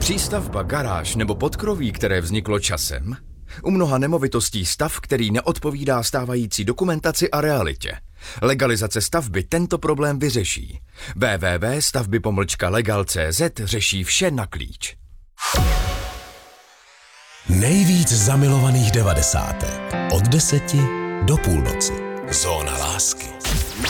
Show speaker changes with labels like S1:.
S1: Přístavba, garáž nebo podkroví, které vzniklo časem? U mnoha nemovitostí stav, který neodpovídá stávající dokumentaci a realitě. Legalizace stavby tento problém vyřeší. www.stavby-legal.cz řeší vše na klíč.
S2: Nejvíc zamilovaných 90. Od 10 do půlnoci. Zóna lásky.